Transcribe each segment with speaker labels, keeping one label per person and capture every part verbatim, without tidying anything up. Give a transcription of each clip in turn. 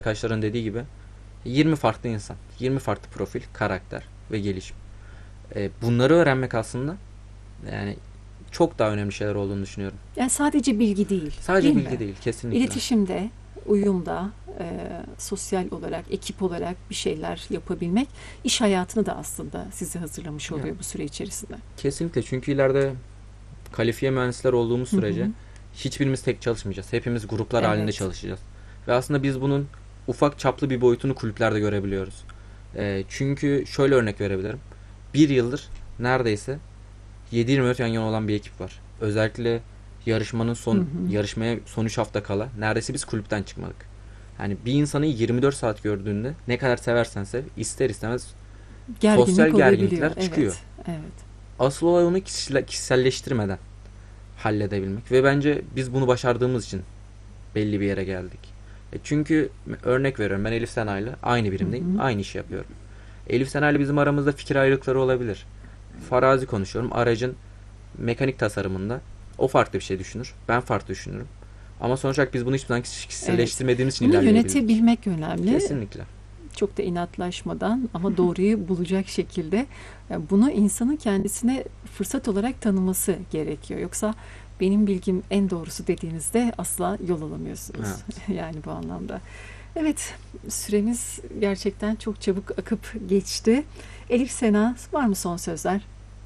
Speaker 1: arkadaşların dediği gibi yirmi farklı insan, yirmi farklı profil, karakter ve gelişim. E, bunları öğrenmek aslında yani çok daha önemli şeyler olduğunu düşünüyorum.
Speaker 2: Yani sadece bilgi değil,
Speaker 1: Sadece
Speaker 2: değil
Speaker 1: bilgi
Speaker 2: mi?
Speaker 1: değil, kesinlikle.
Speaker 2: İletişimde, uyumda, e, sosyal olarak, ekip olarak bir şeyler yapabilmek iş hayatını da aslında sizi hazırlamış oluyor
Speaker 1: Yani,
Speaker 2: bu süre içerisinde.
Speaker 1: kesinlikle, çünkü ileride kalifiye mühendisler olduğumuz
Speaker 2: Hı
Speaker 1: sürece
Speaker 2: hı.
Speaker 1: hiçbirimiz tek çalışmayacağız. Hepimiz gruplar halinde
Speaker 2: Evet,
Speaker 1: çalışacağız. Ve aslında biz bunun ufak çaplı bir boyutunu kulüplerde görebiliyoruz. E, çünkü şöyle örnek verebilirim. Bir yıldır neredeyse yedi yirmi dört yan yana olan bir ekip var. Özellikle yarışmanın
Speaker 2: hı
Speaker 1: son
Speaker 2: hı.
Speaker 1: yarışmaya son üç hafta kala neredeyse biz kulüpten çıkmadık. Yani bir insanı yirmi dört saat gördüğünde ne kadar seversen sev, ister istemez sosyal
Speaker 2: Gerginlik olabiliyor.
Speaker 1: gerginlikler çıkıyor.
Speaker 2: Evet, evet.
Speaker 1: Asıl olay onu kişiselleştirmeden halledebilmek ve bence biz bunu başardığımız için belli bir yere geldik. E çünkü örnek veriyorum, ben Elif Sena'yla aynı
Speaker 2: Hı
Speaker 1: birimdeyim,
Speaker 2: hı.
Speaker 1: aynı işi yapıyorum. Elif Sena'yla bizim aramızda fikir ayrılıkları olabilir. Farazi konuşuyorum, aracın mekanik tasarımında o farklı bir şey düşünür, ben farklı düşünürüm. Ama sonuç olarak biz bunu hiçbir zaman
Speaker 2: Evet.
Speaker 1: kişiselleştirmediğimiz için
Speaker 2: Bunu
Speaker 1: ilerleyebildik.
Speaker 2: yönetebilmek önemli.
Speaker 1: Kesinlikle.
Speaker 2: Çok da inatlaşmadan ama doğruyu bulacak şekilde yani bunu insanın kendisine fırsat olarak tanıması gerekiyor. Yoksa benim bilgim en doğrusu dediğinizde asla yol alamıyorsunuz.
Speaker 1: Evet.
Speaker 2: Yani bu anlamda. Evet, süremiz gerçekten çok çabuk akıp geçti. Elif Sena, var mı son sözler?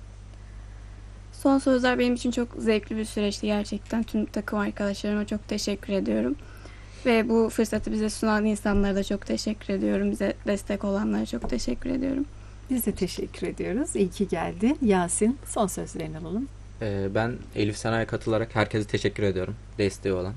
Speaker 3: Son sözler benim için çok zevkli bir süreçti gerçekten. Tüm takım arkadaşlarıma çok teşekkür ediyorum. Ve bu fırsatı bize sunan insanlara da çok teşekkür ediyorum. Bize destek olanlara çok teşekkür ediyorum.
Speaker 2: Biz de teşekkür ediyoruz. İyi ki geldi. Yasin, son sözlerini alalım.
Speaker 1: Ee, ben Elif Sena'ya katılarak herkese teşekkür ediyorum, desteği olan.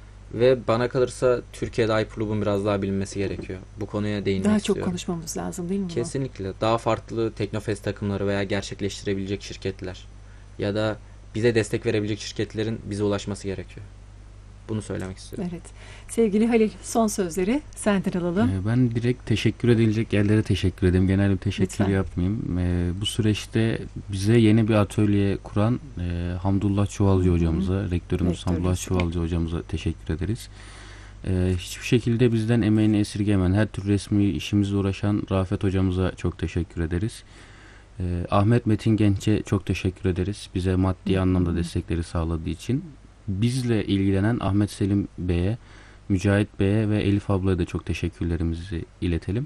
Speaker 1: Ve bana kalırsa Türkiye'de iPlug'un biraz daha bilinmesi gerekiyor. Bu konuya değinmek
Speaker 2: Daha çok
Speaker 1: istiyorum.
Speaker 2: konuşmamız lazım değil mi bunu?
Speaker 1: Kesinlikle. Daha farklı Teknofest takımları veya gerçekleştirebilecek şirketler ya da bize destek verebilecek şirketlerin bize ulaşması gerekiyor. Bunu söylemek istiyorum.
Speaker 2: Evet. Sevgili Halil, son sözleri senden alalım.
Speaker 4: Ee, Ben direkt teşekkür edilecek yerlere teşekkür edeyim. Genel bir teşekkür
Speaker 2: Lütfen.
Speaker 4: yapmayayım. Ee, bu süreçte bize yeni bir atölye kuran e, Hamdullah Çuvalcı
Speaker 2: Hı hı.
Speaker 4: hocamıza, rektörümüz
Speaker 2: Rektör
Speaker 4: Hamdullah
Speaker 2: Resul.
Speaker 4: Çuvalcı hocamıza teşekkür ederiz. Ee, hiçbir şekilde bizden emeğini esirgemen, her tür resmi işimizle uğraşan Rafet hocamıza çok teşekkür ederiz. Ee, Ahmet Metin Genç'e çok teşekkür ederiz. Bize maddi
Speaker 2: Hı
Speaker 4: anlamda
Speaker 2: hı.
Speaker 4: destekleri sağladığı için. Bizle ilgilenen Ahmet Selim Bey'e, Mücahit Bey'e ve Elif ablaya da çok teşekkürlerimizi iletelim.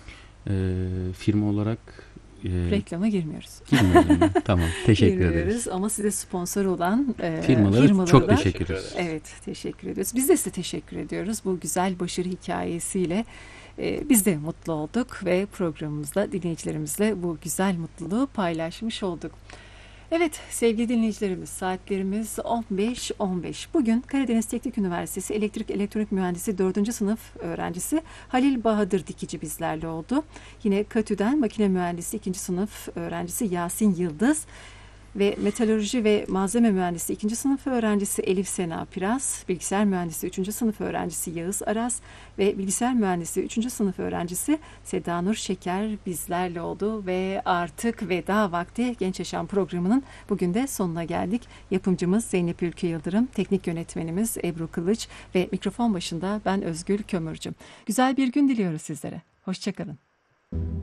Speaker 4: Ee, firma olarak e,
Speaker 2: Reklama girmiyoruz.
Speaker 4: girmeyelim mi? Tamam, teşekkür ederiz.
Speaker 2: Girmiyoruz ama size sponsor olan e,
Speaker 4: Firmalara
Speaker 2: firmalara
Speaker 4: çok
Speaker 2: da
Speaker 4: teşekkür ederiz.
Speaker 2: evet teşekkür ediyoruz. Biz de size teşekkür ediyoruz. Bu güzel başarı hikayesiyle e, biz de mutlu olduk ve programımızda dinleyicilerimizle bu güzel mutluluğu paylaşmış olduk. Evet sevgili dinleyicilerimiz, saatlerimiz on beş on beş. Bugün Karadeniz Teknik Üniversitesi Elektrik Elektronik Mühendisi dördüncü sınıf öğrencisi Halil Bahadır Dikici bizlerle oldu. Yine KTÜ'den Makine Mühendisi ikinci sınıf öğrencisi Yasin Yıldız ve Metalurji ve Malzeme Mühendisi ikinci sınıf öğrencisi Elif Sena Piras, Bilgisayar Mühendisi üçüncü sınıf öğrencisi Yağız Aras ve Bilgisayar Mühendisi üçüncü sınıf öğrencisi Seda Nur Şeker bizlerle oldu ve artık veda vakti Genç Yaşam programının bugün de sonuna geldik. Yapımcımız Zeynep Ülke Yıldırım, teknik yönetmenimiz Ebru Kılıç ve mikrofon başında ben Özgül Kömürcü. Güzel bir gün diliyoruz sizlere. Hoşça kalın.